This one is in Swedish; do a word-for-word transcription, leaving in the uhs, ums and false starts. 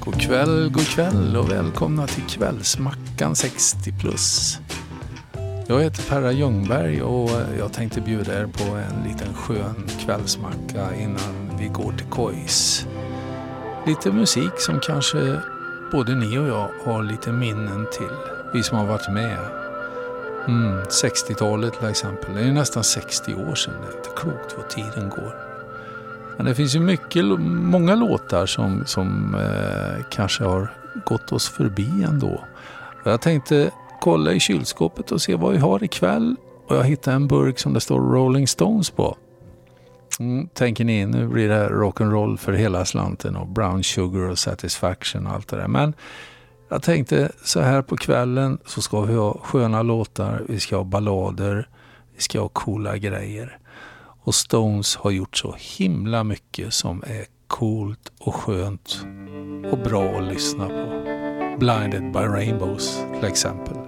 God kväll, god kväll och välkomna till Kvällsmackan sextio plus. Jag heter Perra Ljungberg och jag tänkte bjuda er på en liten skön kvällsmacka innan vi går till kojs. Lite musik som kanske både ni och jag har lite minnen till. Vi som har varit med. Mm, sextiotalet till exempel. Det är nästan sextio år sedan. Det är inte klokt vad tiden går. Men det finns ju mycket, många låtar som, som eh, kanske har gått oss förbi ändå. Och jag tänkte kolla i kylskåpet och se vad vi har ikväll. Och jag hittade en burk som det står Rolling Stones på. Mm, tänker ni, nu blir det rock'n'roll för hela slanten och Brown Sugar och Satisfaction och allt det där. Men jag tänkte så här på kvällen så ska vi ha sköna låtar, vi ska ha ballader, vi ska ha coola grejer. Och Stones har gjort så himla mycket som är coolt och skönt och bra att lyssna på. Blinded by Rainbows till exempel.